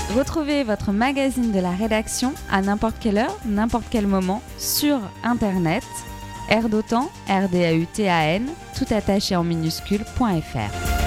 Retrouvez votre magazine de la rédaction à n'importe quelle heure, n'importe quel moment sur Internet. Air d'Autan, RDAUTAN, tout attaché en minuscule.fr.